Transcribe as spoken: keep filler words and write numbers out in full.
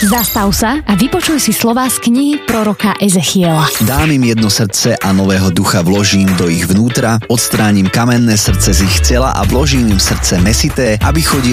Zastav sa a vypočuj si slová z knihy proroka Ezechiela. Dám im jedno srdce a nového ducha vložím do ich vnútra, odstránim kamenné srdce z ich tela a vložím im srdce mäsité, aby chodili